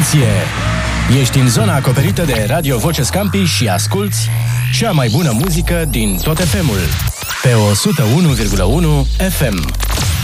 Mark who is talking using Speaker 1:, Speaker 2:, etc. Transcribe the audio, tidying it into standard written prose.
Speaker 1: Atenție! Ești în zona acoperită de Radio Voce Scampi și asculți cea mai bună muzică din tot FM-ul pe 101,1 FM.